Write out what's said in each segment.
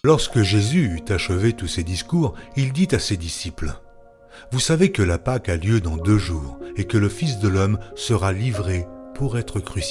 Lorsque Jésus eut achevé tous ses discours, il dit à ses disciples : « Vous savez que la Pâque a lieu dans 2 jours et que le Fils de l'homme sera livré pour être crucifié. »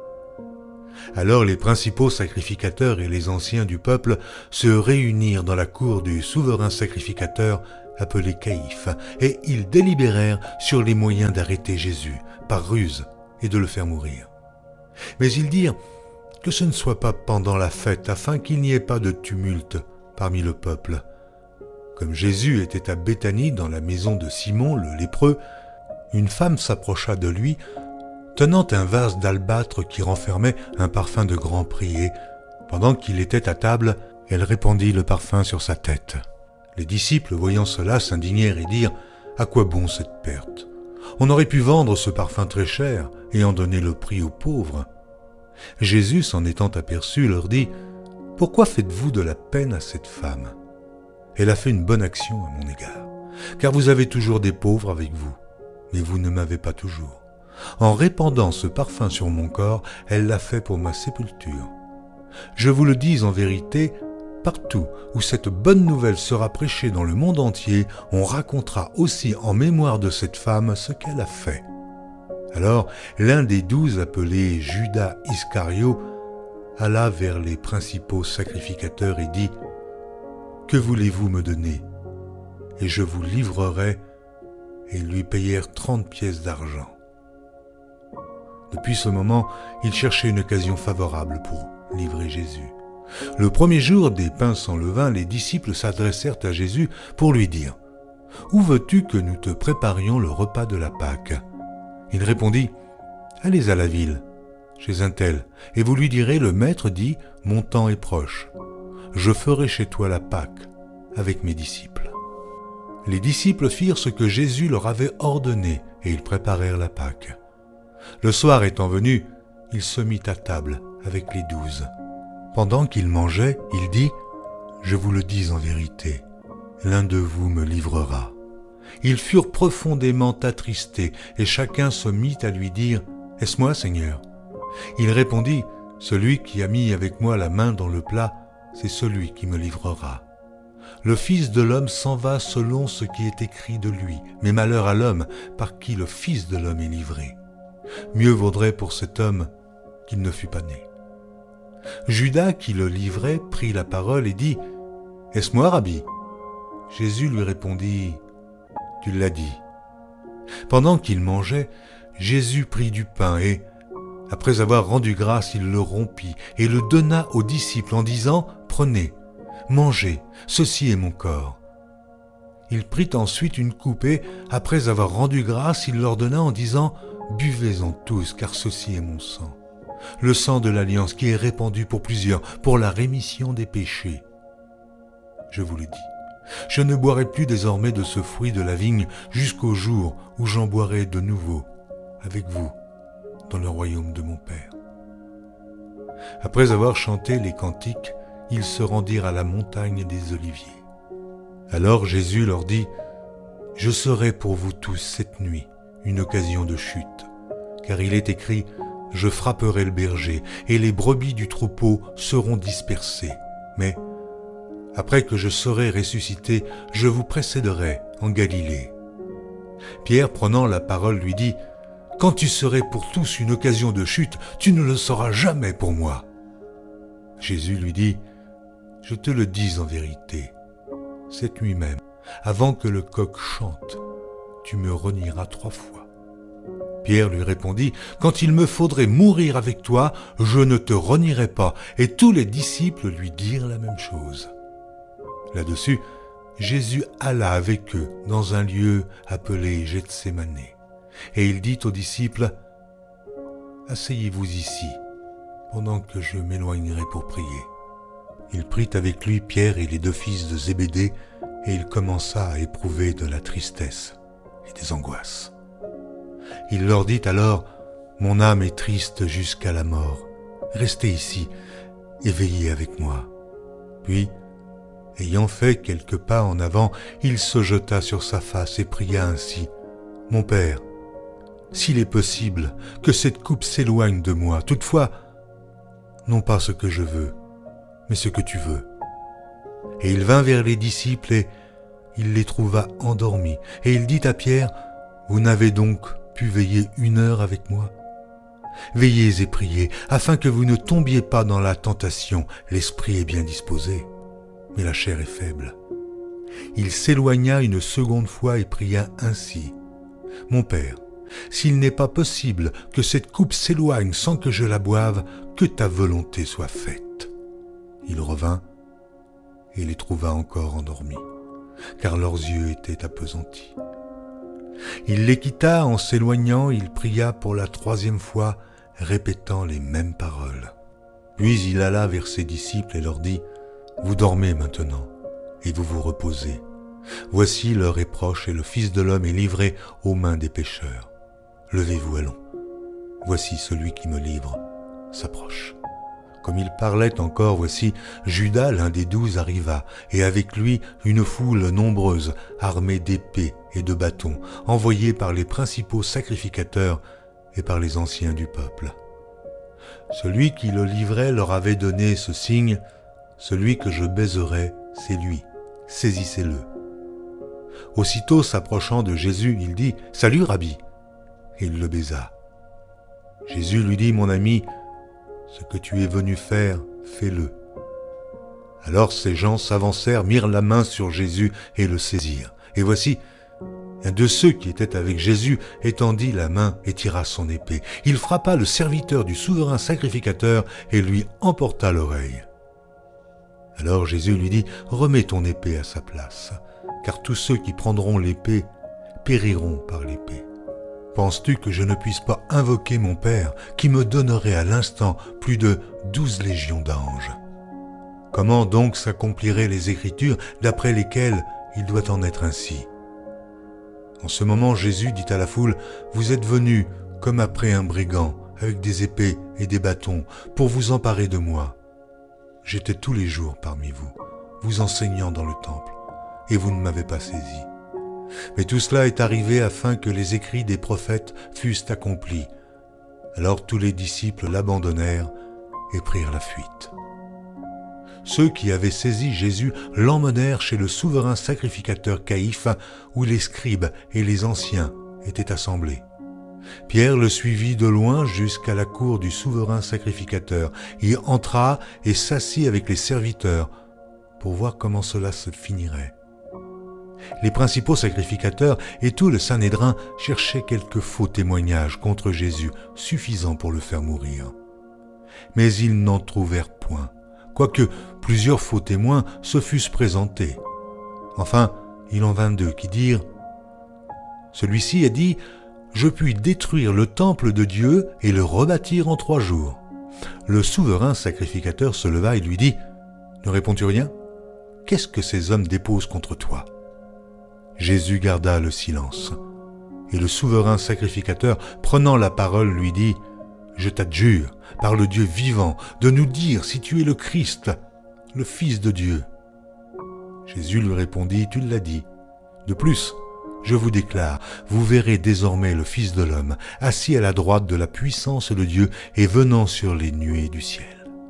Alors les principaux sacrificateurs et les anciens du peuple se réunirent dans la cour du souverain sacrificateur appelé Caïphe, et ils délibérèrent sur les moyens d'arrêter Jésus par ruse et de le faire mourir. Mais ils dirent que ce ne soit pas pendant la fête, afin qu'il n'y ait pas de tumulte parmi le peuple. Comme Jésus était à Béthanie, dans la maison de Simon le lépreux, une femme s'approcha de lui, tenant un vase d'albâtre qui renfermait un parfum de grand prix, et, pendant qu'il était à table, elle répandit le parfum sur sa tête. Les disciples, voyant cela, s'indignèrent et dirent : « À quoi bon cette perte ? On aurait pu vendre ce parfum très cher et en donner le prix aux pauvres. » Jésus, s'en étant aperçu, leur dit : « Pourquoi faites-vous de la peine à cette femme ? Elle a fait une bonne action à mon égard, car vous avez toujours des pauvres avec vous, mais vous ne m'avez pas toujours. En répandant ce parfum sur mon corps, elle l'a fait pour ma sépulture. Je vous le dis en vérité, partout où cette bonne nouvelle sera prêchée dans le monde entier, on racontera aussi en mémoire de cette femme ce qu'elle a fait. » Alors l'un des 12, appelé Judas Iscario, alla vers les principaux sacrificateurs et dit : « Que voulez-vous me donner ? Et je vous livrerai. » Et ils lui payèrent 30 pièces d'argent. Depuis ce moment, il cherchait une occasion favorable pour livrer Jésus. Le premier jour des pains sans levain, les disciples s'adressèrent à Jésus pour lui dire : « Où veux-tu que nous te préparions le repas de la Pâque ? » Il répondit : « Allez à la ville, chez un tel, et vous lui direz : le maître dit : mon temps est proche. Je ferai chez toi la Pâque avec mes disciples. » Les disciples firent ce que Jésus leur avait ordonné, et ils préparèrent la Pâque. Le soir étant venu, il se mit à table avec les 12. Pendant qu'il mangeait, il dit : « Je vous le dis en vérité, l'un de vous me livrera. » Ils furent profondément attristés, et chacun se mit à lui dire : « Est-ce moi, Seigneur ? » Il répondit : « Celui qui a mis avec moi la main dans le plat, c'est celui qui me livrera. Le Fils de l'homme s'en va selon ce qui est écrit de lui, mais malheur à l'homme par qui le Fils de l'homme est livré. Mieux vaudrait pour cet homme qu'il ne fût pas né. » Judas, qui le livrait, prit la parole et dit : « Est-ce moi, Rabbi ? » Jésus lui répondit : « Tu l'as dit. » Pendant qu'il mangeait, Jésus prit du pain et, après avoir rendu grâce, il le rompit et le donna aux disciples en disant : « Prenez, mangez, ceci est mon corps. » Il prit ensuite une coupe et, après avoir rendu grâce, il leur donna en disant : « Buvez-en tous, car ceci est mon sang, le sang de l'alliance qui est répandu pour plusieurs, pour la rémission des péchés. Je vous le dis, je ne boirai plus désormais de ce fruit de la vigne jusqu'au jour où j'en boirai de nouveau avec vous dans le royaume de mon Père. » Après avoir chanté les cantiques, ils se rendirent à la montagne des Oliviers. Alors Jésus leur dit : « Je serai pour vous tous cette nuit une occasion de chute, car il est écrit : je frapperai le berger, et les brebis du troupeau seront dispersées. Mais après que je serai ressuscité, je vous précéderai en Galilée. » Pierre, prenant la parole, lui dit : « Quand tu serais pour tous une occasion de chute, tu ne le seras jamais pour moi. » Jésus lui dit : « Je te le dis en vérité, cette nuit même, avant que le coq chante, tu me renieras 3 fois. » Pierre lui répondit : « Quand il me faudrait mourir avec toi, je ne te renierai pas. » Et tous les disciples lui dirent la même chose. Là-dessus, Jésus alla avec eux dans un lieu appelé Gethsémane, et il dit aux disciples : « Asseyez-vous ici, pendant que je m'éloignerai pour prier. » Il prit avec lui Pierre et les 2 fils de Zébédée, et il commença à éprouver de la tristesse et des angoisses. Il leur dit alors : « Mon âme est triste jusqu'à la mort. Restez ici et veillez avec moi. » Puis, ayant fait quelques pas en avant, il se jeta sur sa face et pria ainsi : « Mon Père, s'il est possible que cette coupe s'éloigne de moi, toutefois, non pas ce que je veux, mais ce que tu veux. » Et il vint vers les disciples et il les trouva endormis. Et il dit à Pierre, « Vous n'avez donc pu veiller 1 heure avec moi ? Veillez et priez, afin que vous ne tombiez pas dans la tentation. L'esprit est bien disposé, mais la chair est faible. » Il s'éloigna une seconde fois et pria ainsi, « Mon Père, s'il n'est pas possible que cette coupe s'éloigne sans que je la boive, que ta volonté soit faite. » Il revint et les trouva encore endormis, car leurs yeux étaient appesantis. Il les quitta en s'éloignant, il pria pour la 3e fois, répétant les mêmes paroles. Puis il alla vers ses disciples et leur dit, « Vous dormez maintenant, et vous vous reposez. Voici l'heure est proche et le Fils de l'homme est livré aux mains des pécheurs. Levez-vous, allons. Voici celui qui me livre s'approche. » Comme il parlait encore, voici, Judas, l'un des 12, arriva, et avec lui une foule nombreuse, armée d'épées et de bâtons, envoyée par les principaux sacrificateurs et par les anciens du peuple. Celui qui le livrait leur avait donné ce signe, « Celui que je baiserai, c'est lui, saisissez-le. » Aussitôt s'approchant de Jésus, il dit, « Salut, Rabbi !» Et il le baisa. Jésus lui dit, « Mon ami, ce que tu es venu faire, fais-le. » Alors ces gens s'avancèrent, mirent la main sur Jésus et le saisirent. Et voici, un de ceux qui étaient avec Jésus étendit la main et tira son épée. Il frappa le serviteur du souverain sacrificateur et lui emporta l'oreille. Alors Jésus lui dit, « Remets ton épée à sa place, car tous ceux qui prendront l'épée périront par l'épée. Penses-tu que je ne puisse pas invoquer mon Père, qui me donnerait à l'instant plus de 12 légions d'anges? Comment donc s'accompliraient les Écritures d'après lesquelles il doit en être ainsi? » En ce moment, Jésus dit à la foule, « Vous êtes venus comme après un brigand, avec des épées et des bâtons, pour vous emparer de moi. J'étais tous les jours parmi vous, vous enseignant dans le temple, et vous ne m'avez pas saisi. Mais tout cela est arrivé afin que les écrits des prophètes fussent accomplis. » Alors tous les disciples l'abandonnèrent et prirent la fuite. Ceux qui avaient saisi Jésus l'emmenèrent chez le souverain sacrificateur Caïphe, où les scribes et les anciens étaient assemblés. Pierre le suivit de loin jusqu'à la cour du souverain sacrificateur. Il entra et s'assit avec les serviteurs pour voir comment cela se finirait. Les principaux sacrificateurs et tout le Sanhédrin cherchaient quelques faux témoignages contre Jésus, suffisants pour le faire mourir. Mais ils n'en trouvèrent point, quoique plusieurs faux témoins se fussent présentés. Enfin, il en vint 2 qui dirent, « Celui-ci a dit, « Je puis détruire le temple de Dieu et le rebâtir en 3 jours. » Le souverain sacrificateur se leva et lui dit, « Ne réponds-tu rien? Qu'est-ce que ces hommes déposent contre toi ?» Jésus garda le silence. Et le souverain sacrificateur, prenant la parole, lui dit, « Je t'adjure, par le Dieu vivant, de nous dire si tu es le Christ, le Fils de Dieu. » Jésus lui répondit, « Tu l'as dit. De plus, je vous déclare, vous verrez désormais le Fils de l'homme, assis à la droite de la puissance de Dieu et venant sur les nuées du ciel. »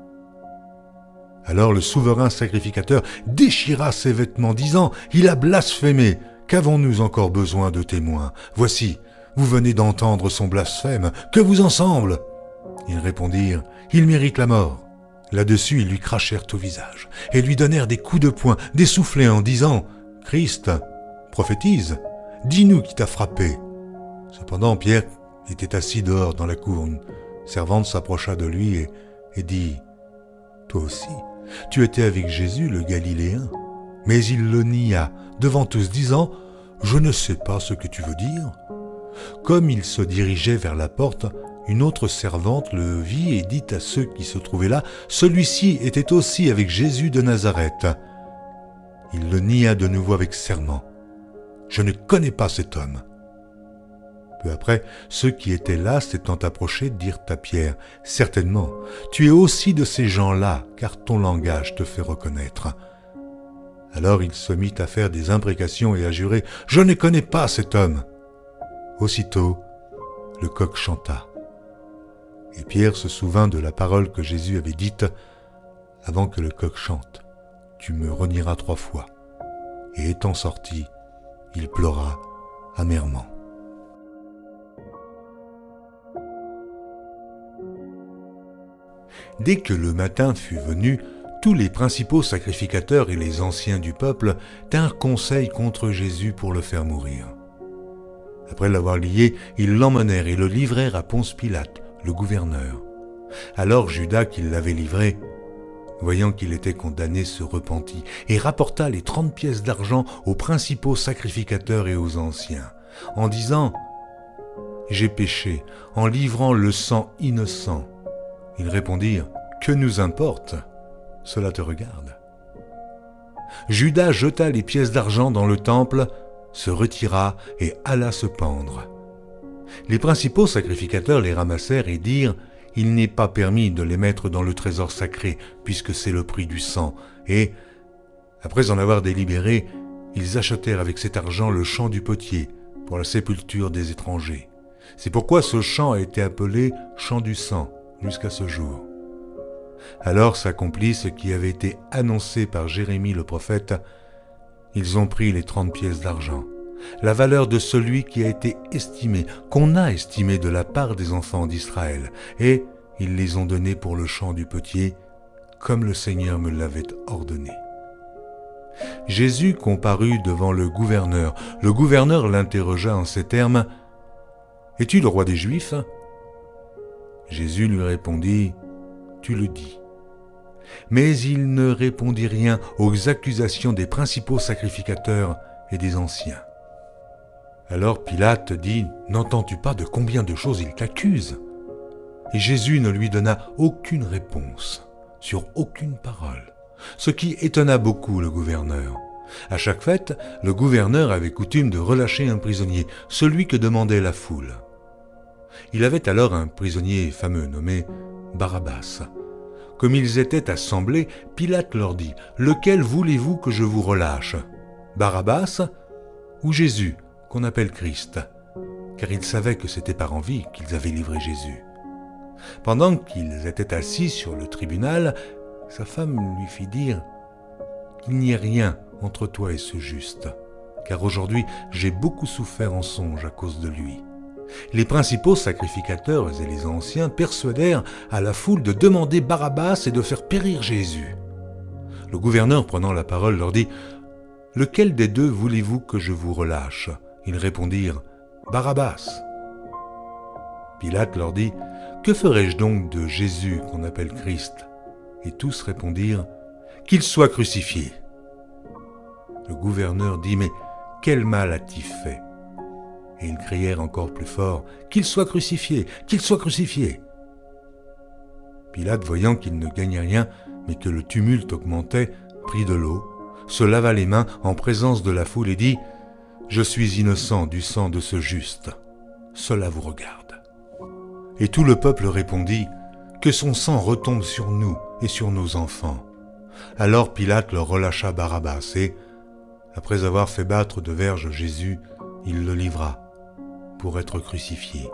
Alors le souverain sacrificateur déchira ses vêtements, disant, « Il a blasphémé. Qu'avons-nous encore besoin de témoins? Voici, vous venez d'entendre son blasphème. Que vous en semble ?» Ils répondirent, « Il mérite la mort. » Là-dessus, ils lui crachèrent au visage et lui donnèrent des coups de poing, des soufflets en disant, « Christ, prophétise, dis-nous qui t'a frappé. » Cependant, Pierre était assis dehors dans la cour. Une servante s'approcha de lui et dit, « Toi aussi, tu étais avec Jésus le Galiléen. » Mais il le nia devant tous, disant, « Je ne sais pas ce que tu veux dire. » Comme il se dirigeait vers la porte, une autre servante le vit et dit à ceux qui se trouvaient là, « Celui-ci était aussi avec Jésus de Nazareth. » Il le nia de nouveau avec serment, « Je ne connais pas cet homme. » Peu après, ceux qui étaient là, s'étant approchés, dirent à Pierre, « Certainement, tu es aussi de ces gens-là, car ton langage te fait reconnaître. » Alors il se mit à faire des imprécations et à jurer, « Je ne connais pas cet homme. » Aussitôt, le coq chanta. Et Pierre se souvint de la parole que Jésus avait dite, « Avant que le coq chante, tu me renieras 3 fois. » Et étant sorti, il pleura amèrement. Dès que le matin fut venu, tous les principaux sacrificateurs et les anciens du peuple tinrent conseil contre Jésus pour le faire mourir. Après l'avoir lié, ils l'emmenèrent et le livrèrent à Ponce Pilate, le gouverneur. Alors Judas, qui l'avait livré, voyant qu'il était condamné, se repentit et rapporta les 30 pièces d'argent aux principaux sacrificateurs et aux anciens, en disant « J'ai péché en livrant le sang innocent. » Ils répondirent « Que nous importe ? Cela te regarde. » Judas jeta les pièces d'argent dans le temple, se retira et alla se pendre. Les principaux sacrificateurs les ramassèrent et dirent « Il n'est pas permis de les mettre dans le trésor sacré, puisque c'est le prix du sang. » Et, après en avoir délibéré, ils achetèrent avec cet argent le champ du potier pour la sépulture des étrangers. C'est pourquoi ce champ a été appelé champ du sang jusqu'à ce jour. Alors s'accomplit ce qui avait été annoncé par Jérémie le prophète. Ils ont pris les 30 pièces d'argent, la valeur de celui qui a été estimé, qu'on a estimé de la part des enfants d'Israël, et ils les ont donnés pour le champ du potier, comme le Seigneur me l'avait ordonné. Jésus comparut devant le gouverneur. Le gouverneur l'interrogea en ces termes : « Es-tu le roi des Juifs ?» Jésus lui répondit : « Tu le dis. » Mais il ne répondit rien aux accusations des principaux sacrificateurs et des anciens. Alors Pilate dit : « N'entends-tu pas de combien de choses il t'accuse ?» Et Jésus ne lui donna aucune réponse, sur aucune parole, ce qui étonna beaucoup le gouverneur. À chaque fête, le gouverneur avait coutume de relâcher un prisonnier, celui que demandait la foule. Il avait alors un prisonnier fameux nommé Barabbas. Comme ils étaient assemblés, Pilate leur dit : « Lequel voulez-vous que je vous relâche ? Barabbas ou Jésus, qu'on appelle Christ ?» Car ils savaient que c'était par envie qu'ils avaient livré Jésus. Pendant qu'ils étaient assis sur le tribunal, sa femme lui fit dire : « Qu'il n'y ait rien entre toi et ce juste, car aujourd'hui j'ai beaucoup souffert en songe à cause de lui. » Les principaux sacrificateurs et les anciens persuadèrent à la foule de demander Barabbas et de faire périr Jésus. Le gouverneur, prenant la parole, leur dit : « Lequel des deux voulez-vous que je vous relâche ? » Ils répondirent : « Barabbas. » Pilate leur dit : « Que ferai-je donc de Jésus qu'on appelle Christ ? » Et tous répondirent : « Qu'il soit crucifié. » Le gouverneur dit : « Mais quel mal a-t-il fait ? » Et ils crièrent encore plus fort : « Qu'il soit crucifié, qu'il soit crucifié !» Pilate, voyant qu'il ne gagnait rien, mais que le tumulte augmentait, prit de l'eau, se lava les mains en présence de la foule et dit : « Je suis innocent du sang de ce juste. Cela vous regarde. » Et tout le peuple répondit : « Que son sang retombe sur nous et sur nos enfants. » Alors Pilate leur relâcha Barabbas et, après avoir fait battre de verges Jésus, il le livra pour être crucifié.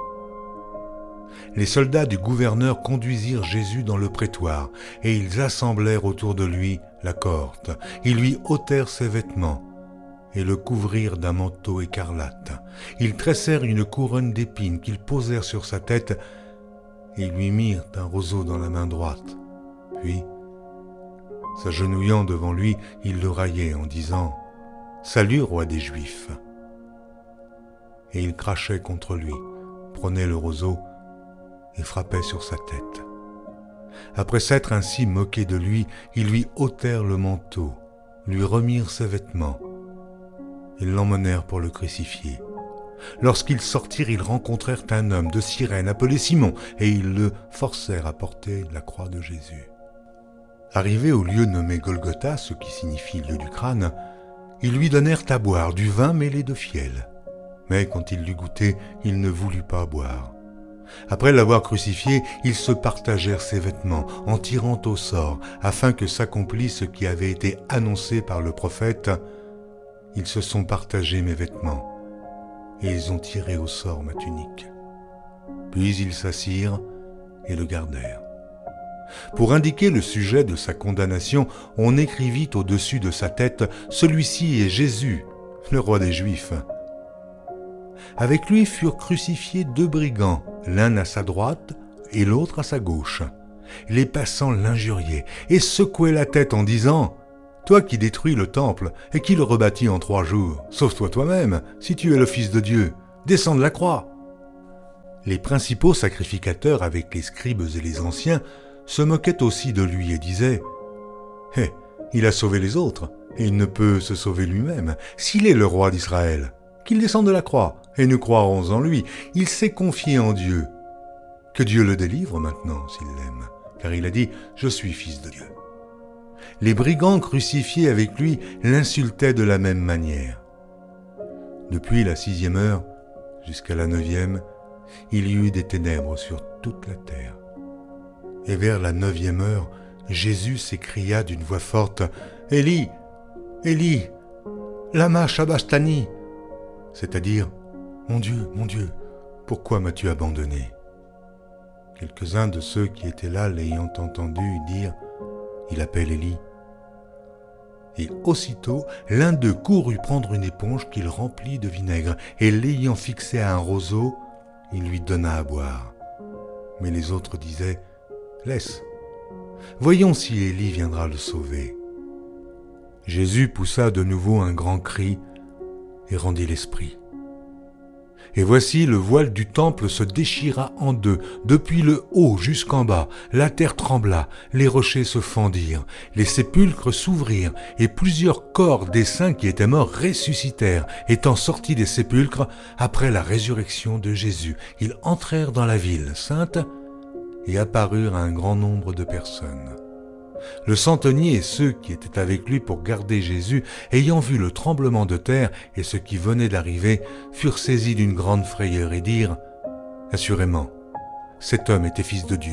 Les soldats du gouverneur conduisirent Jésus dans le prétoire, et ils assemblèrent autour de lui la cohorte. Ils lui ôtèrent ses vêtements et le couvrirent d'un manteau écarlate. Ils tressèrent une couronne d'épines qu'ils posèrent sur sa tête et lui mirent un roseau dans la main droite. Puis, s'agenouillant devant lui, ils le raillaient en disant : « Salut, roi des Juifs !» Et ils crachaient contre lui, prenaient le roseau et frappaient sur sa tête. Après s'être ainsi moqués de lui, ils lui ôtèrent le manteau, lui remirent ses vêtements. Ils l'emmenèrent pour le crucifier. Lorsqu'ils sortirent, ils rencontrèrent un homme de Cyrène appelé Simon, et ils le forcèrent à porter la croix de Jésus. Arrivés au lieu nommé Golgotha, ce qui signifie lieu du crâne, ils lui donnèrent à boire du vin mêlé de fiel. Mais quand il l'eut goûté, il ne voulut pas boire. Après l'avoir crucifié, ils se partagèrent ses vêtements en tirant au sort, afin que s'accomplisse ce qui avait été annoncé par le prophète : « Ils se sont partagés mes vêtements, et ils ont tiré au sort ma tunique. » Puis ils s'assirent et le gardèrent. Pour indiquer le sujet de sa condamnation, on écrivit au-dessus de sa tête « Celui-ci est Jésus, le roi des Juifs ». Avec lui furent crucifiés 2 brigands, l'un à sa droite et l'autre à sa gauche. Les passants l'injuriaient et secouaient la tête en disant « Toi qui détruis le temple et qui le rebâtis en 3 jours, sauve-toi toi-même, si tu es le Fils de Dieu, descends de la croix !» Les principaux sacrificateurs avec les scribes et les anciens se moquaient aussi de lui et disaient « Eh, il a sauvé les autres, et il ne peut se sauver lui-même. S'il est le roi d'Israël, qu'il descende de la croix, et nous croirons en lui. Il s'est confié en Dieu. Que Dieu le délivre maintenant, s'il l'aime, car il a dit « Je suis fils de Dieu ». Les brigands crucifiés avec lui l'insultaient de la même manière. Depuis la 6e heure jusqu'à la 9e, il y eut des ténèbres sur toute la terre. Et vers la 9e heure, Jésus s'écria d'une voix forte « Élie, Élie, lama sabachthani » c'est-à-dire « Mon Dieu, pourquoi m'as-tu abandonné ?» Quelques-uns de ceux qui étaient là l'ayant entendu dire « Il appelle Élie ». Et aussitôt, l'un d'eux courut prendre une éponge qu'il remplit de vinaigre, et l'ayant fixée à un roseau, il lui donna à boire. Mais les autres disaient « Laisse, voyons si Élie viendra le sauver. » Jésus poussa de nouveau un grand cri et rendit l'esprit. Et voici le voile du temple se déchira en 2, depuis le haut jusqu'en bas. La terre trembla, les rochers se fendirent, les sépulcres s'ouvrirent, et plusieurs corps des saints qui étaient morts ressuscitèrent, étant sortis des sépulcres après la résurrection de Jésus. Ils entrèrent dans la ville sainte et apparurent à un grand nombre de personnes. Le centenier et ceux qui étaient avec lui pour garder Jésus, ayant vu le tremblement de terre et ce qui venait d'arriver, furent saisis d'une grande frayeur et dirent « Assurément, cet homme était fils de Dieu. »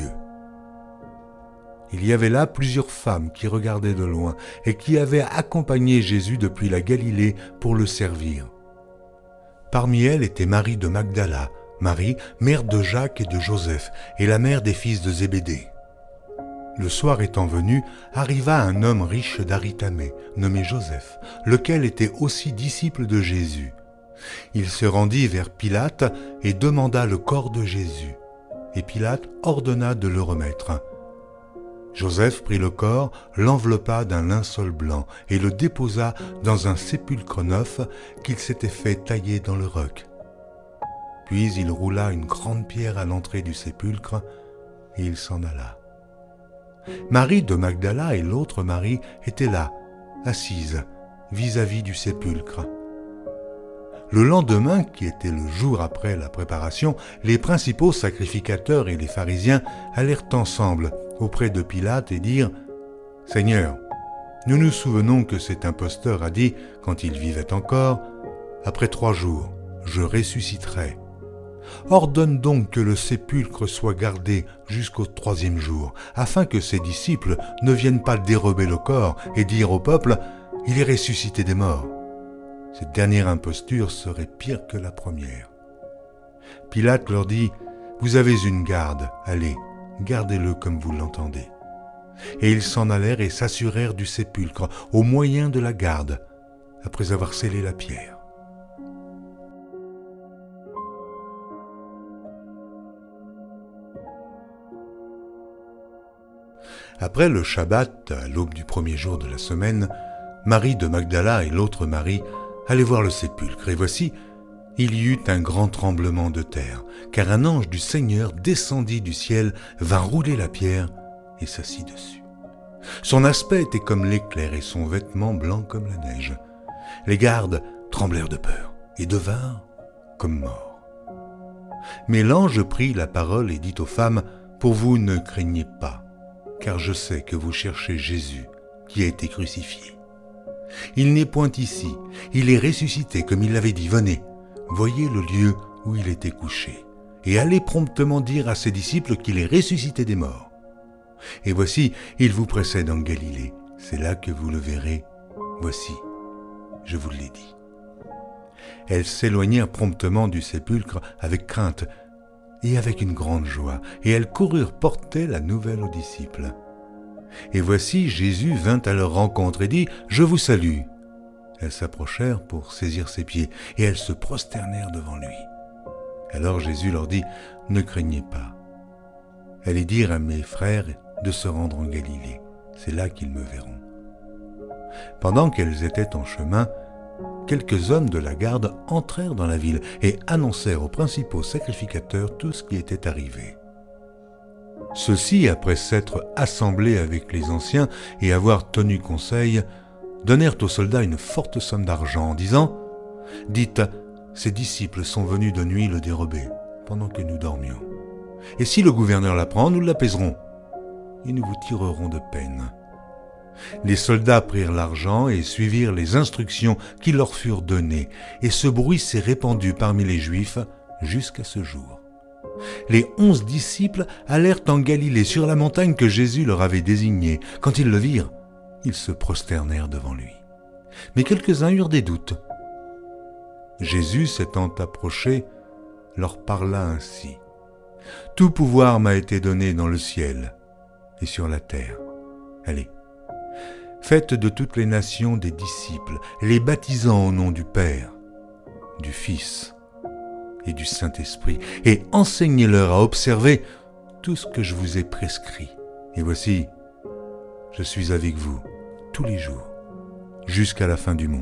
Il y avait là plusieurs femmes qui regardaient de loin et qui avaient accompagné Jésus depuis la Galilée pour le servir. Parmi elles était Marie de Magdala, Marie, mère de Jacques et de Joseph, et la mère des fils de Zébédée. Le soir étant venu, arriva un homme riche d'Aritamée, nommé Joseph, lequel était aussi disciple de Jésus. Il se rendit vers Pilate et demanda le corps de Jésus. Et Pilate ordonna de le remettre. Joseph prit le corps, l'enveloppa d'un linceul blanc et le déposa dans un sépulcre neuf qu'il s'était fait tailler dans le roc. Puis il roula une grande pierre à l'entrée du sépulcre et il s'en alla. Marie de Magdala et l'autre Marie étaient là, assises, vis-à-vis du sépulcre. Le lendemain, qui était le jour après la préparation, les principaux sacrificateurs et les pharisiens allèrent ensemble auprès de Pilate et dirent « Seigneur, nous nous souvenons que cet imposteur a dit, quand il vivait encore, « Après 3 jours, je ressusciterai. » Ordonne donc que le sépulcre soit gardé jusqu'au 3e jour, afin que ses disciples ne viennent pas dérober le corps et dire au peuple « Il est ressuscité des morts ». Cette dernière imposture serait pire que la première. Pilate leur dit « Vous avez une garde, allez, gardez-le comme vous l'entendez. » Et ils s'en allèrent et s'assurèrent du sépulcre au moyen de la garde, après avoir scellé la pierre. Après le Shabbat, à l'aube du 1er jour de la semaine, Marie de Magdala et l'autre Marie allaient voir le sépulcre. Et voici, il y eut un grand tremblement de terre, car un ange du Seigneur descendit du ciel, vint rouler la pierre et s'assit dessus. Son aspect était comme l'éclair et son vêtement blanc comme la neige. Les gardes tremblèrent de peur et devinrent comme morts. Mais l'ange prit la parole et dit aux femmes, « Pour vous ne craignez pas, car je sais que vous cherchez Jésus qui a été crucifié. Il n'est point ici, il est ressuscité comme il l'avait dit. Venez, voyez le lieu où il était couché, et allez promptement dire à ses disciples qu'il est ressuscité des morts. Et voici, il vous précède en Galilée, c'est là que vous le verrez. Voici, je vous l'ai dit. » Elles s'éloignèrent promptement du sépulcre avec crainte, et avec une grande joie, et elles coururent porter la nouvelle aux disciples. Et voici, Jésus vint à leur rencontre et dit « Je vous salue ». Elles s'approchèrent pour saisir ses pieds, et elles se prosternèrent devant lui. Alors Jésus leur dit « Ne craignez pas. Allez dire à mes frères de se rendre en Galilée, c'est là qu'ils me verront. » Pendant qu'elles étaient en chemin, quelques hommes de la garde entrèrent dans la ville et annoncèrent aux principaux sacrificateurs tout ce qui était arrivé. Ceux-ci, après s'être assemblés avec les anciens et avoir tenu conseil, donnèrent aux soldats une forte somme d'argent en disant « Dites, ces disciples sont venus de nuit le dérober, pendant que nous dormions. Et si le gouverneur l'apprend, nous l'apaiserons, et nous vous tirerons de peine. » Les soldats prirent l'argent et suivirent les instructions qui leur furent données, et ce bruit s'est répandu parmi les Juifs jusqu'à ce jour. Les 11 disciples allèrent en Galilée sur la montagne que Jésus leur avait désignée. Quand ils le virent, ils se prosternèrent devant lui. Mais quelques-uns eurent des doutes. Jésus, s'étant approché, leur parla ainsi. « Tout pouvoir m'a été donné dans le ciel et sur la terre. Allez, faites de toutes les nations des disciples, les baptisant au nom du Père, du Fils et du Saint-Esprit, et enseignez-leur à observer tout ce que je vous ai prescrit. Et voici, je suis avec vous tous les jours, jusqu'à la fin du monde. »